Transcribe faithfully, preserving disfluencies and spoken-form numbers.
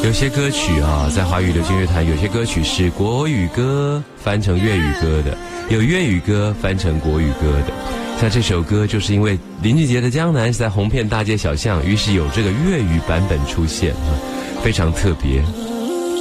有些歌曲啊，在华语流行乐坛，有些歌曲是国语歌翻成粤语歌的，有粤语歌翻成国语歌的。像这首歌，就是因为林俊杰的《江南》是在红遍大街小巷，于是有这个粤语版本出现啊，非常特别。